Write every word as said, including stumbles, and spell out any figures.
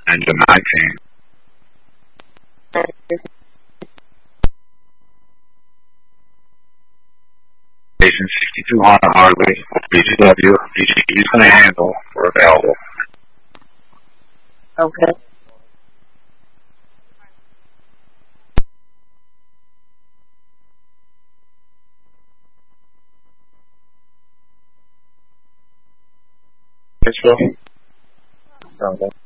Engine nineteen. Station sixty-two Honda Harley, B G W, B G U's going to handle, we're available. Okay. Yes, sir. Okay.